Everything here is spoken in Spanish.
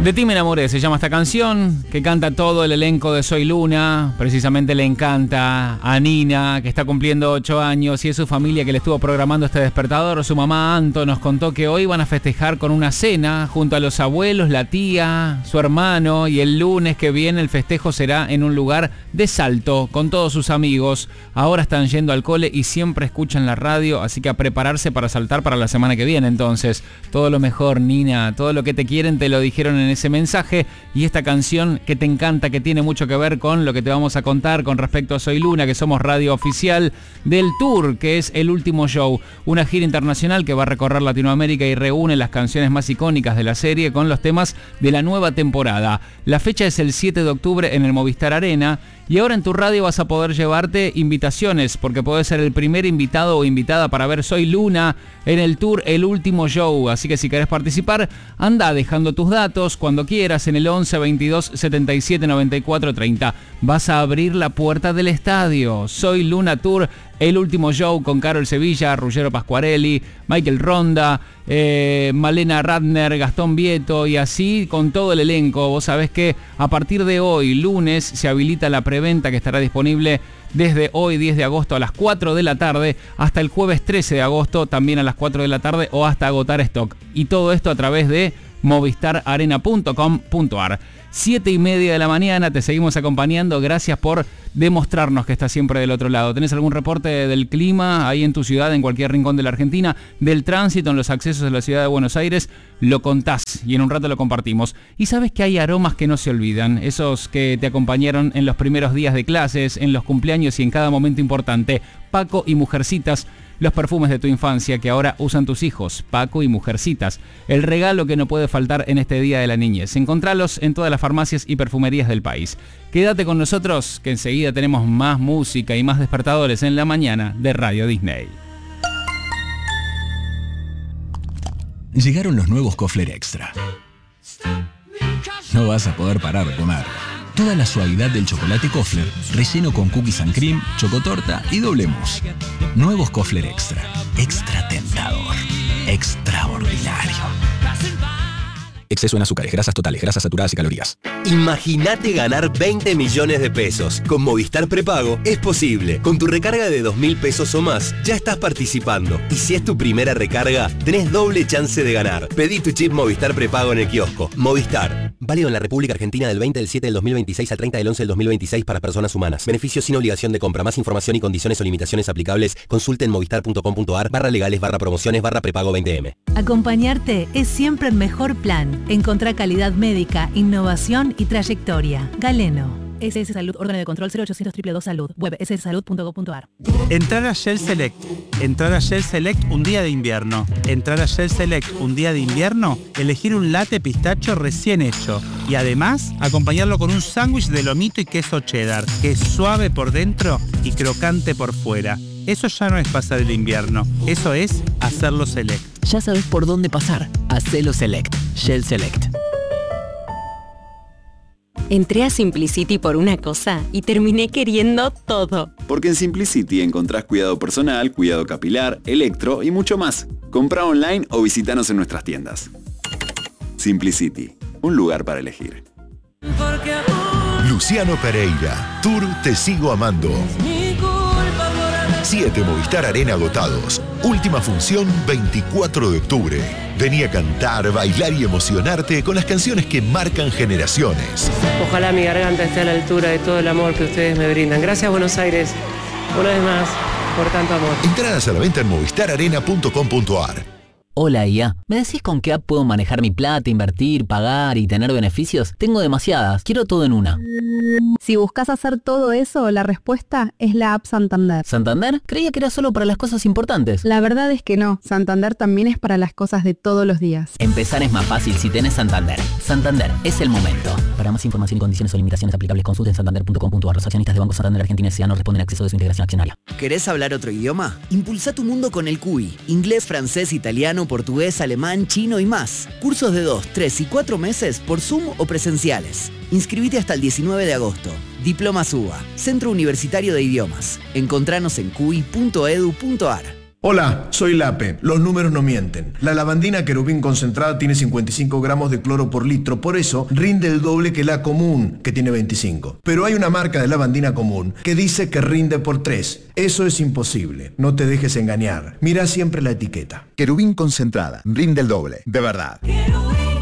De ti me enamoré, se llama esta canción, que canta todo el elenco de Soy Luna. Precisamente le encanta a Nina, que está cumpliendo 8 años, y es su familia que le estuvo programando este despertador. Su mamá Anto nos contó que hoy van a festejar con una cena junto a los abuelos, la tía, su hermano, y el lunes que viene el festejo será en un lugar de Salto, con todos sus amigos. Ahora están yendo al cole y siempre escuchan la radio, así que a prepararse para saltar para la semana que viene. Entonces, todo lo mejor, Nina, todo lo que te quieren te lo dijeron en ese mensaje, y esta canción que te encanta, que tiene mucho que ver con lo que te vamos a contar con respecto a Soy Luna, que somos radio oficial del tour, que es el último show, una gira internacional que va a recorrer Latinoamérica y reúne las canciones más icónicas de la serie con los temas de la nueva temporada. La fecha es el 7 de octubre en el Movistar Arena. Y ahora en tu radio vas a poder llevarte invitaciones, porque podés ser el primer invitado o invitada para ver Soy Luna en el tour El Último Show. Así que si querés participar, anda dejando tus datos cuando quieras en el 11 22 77 94 30. Vas a abrir la puerta del estadio. Soy Luna Tour, El Último Show, con Carol Sevilla, Ruggero Pasquarelli, Michael Ronda, Malena Radner, Gastón Vieto, y así con todo el elenco. Vos sabés que a partir de hoy, lunes, se habilita la preventa, que estará disponible desde hoy 10 de agosto a las 4 de la tarde hasta el jueves 13 de agosto también a las 4 de la tarde o hasta agotar stock. Y todo esto a través de movistararena.com.ar. 7:30 de la mañana, te seguimos acompañando. Gracias por demostrarnos que estás siempre del otro lado. ¿Tenés algún reporte del clima ahí en tu ciudad, en cualquier rincón de la Argentina, del tránsito en los accesos a la ciudad de Buenos Aires? Lo contás y en un rato lo compartimos. Y sabes que hay aromas que no se olvidan, esos que te acompañaron en los primeros días de clases, en los cumpleaños y en cada momento importante. Paco y Mujercitas, los perfumes de tu infancia que ahora usan tus hijos. Paco y Mujercitas, el regalo que no puede faltar en este Día de la Niñez. Encontralos en todas las farmacias y perfumerías del país. Quédate con nosotros, que enseguida tenemos más música y más despertadores en la mañana de Radio Disney. Llegaron los nuevos Kofler Extra. No vas a poder parar de comer. Toda la suavidad del chocolate Kofler, relleno con cookies and cream, chocotorta y doble mousse. Nuevos Kofler Extra. Extra tentador. Extraordinario. Exceso en azúcares, grasas totales, grasas saturadas y calorías. Imagínate ganar 20 millones de pesos. Con Movistar Prepago es posible. Con tu recarga de 2.000 pesos o más, ya estás participando. Y si es tu primera recarga, tenés doble chance de ganar. Pedí tu chip Movistar Prepago en el kiosco. Movistar. Válido en la República Argentina del 20 del 7 del 2026 al 30 del 11 del 2026 para personas humanas. Beneficios sin obligación de compra. Más información y condiciones o limitaciones aplicables, consulte en movistar.com.ar/legales/prepago 20M. Acompañarte es siempre el mejor plan. Encontrá calidad médica, innovación y trayectoria. Galeno. SS Salud, órgano de control 0800 222 Salud. Web sssalud.gov.ar. Entrar a Shell Select. Entrar a Shell Select un día de invierno. Entrar a Shell Select un día de invierno, elegir un latte pistacho recién hecho. Y además, acompañarlo con un sándwich de lomito y queso cheddar, que es suave por dentro y crocante por fuera. Eso ya no es pasar el invierno, eso es hacerlo Select. Ya sabes por dónde pasar. Hacelo Select. Shell Select. Entré a Simplicity por una cosa y terminé queriendo todo. Porque en Simplicity encontrás cuidado personal, cuidado capilar, electro y mucho más. Comprá online o visitanos en nuestras tiendas. Simplicity, un lugar para elegir. Luciano Pereira, Tour Te Sigo Amando. 7 Movistar Arena agotados. Última función 24 de octubre. Vení a cantar, bailar y emocionarte con las canciones que marcan generaciones. Ojalá mi garganta esté a la altura de todo el amor que ustedes me brindan. Gracias, Buenos Aires, una vez más, por tanto amor. Entradas a la venta en movistararena.com.ar. Hola IA, ¿me decís con qué app puedo manejar mi plata, invertir, pagar y tener beneficios? Tengo demasiadas, quiero todo en una. Si buscas hacer todo eso, la respuesta es la app Santander. ¿Santander? Creía que era solo para las cosas importantes. La verdad es que no, Santander también es para las cosas de todos los días. Empezar es más fácil si tenés Santander. Santander, es el momento. Para más información y condiciones o limitaciones aplicables, consulten en santander.com.ar. Los accionistas de Banco Santander Argentina S.A. no responden a acceso de su integración accionaria. ¿Querés hablar otro idioma? Impulsa tu mundo con el CUI. Inglés, francés, italiano, portugués, alemán, chino y más. Cursos de 2, 3 y 4 meses por Zoom o presenciales. Inscribite hasta el 19 de agosto. Diplomas UBA, Centro Universitario de Idiomas. Encontranos en cui.edu.ar. Hola, soy Lape. Los números no mienten. La lavandina Querubín concentrada tiene 55 gramos de cloro por litro, por eso rinde el doble que la común, que tiene 25. Pero hay una marca de lavandina común que dice que rinde por 3. Eso es imposible. No te dejes engañar. Mira siempre la etiqueta. Querubín concentrada. Rinde el doble. De verdad.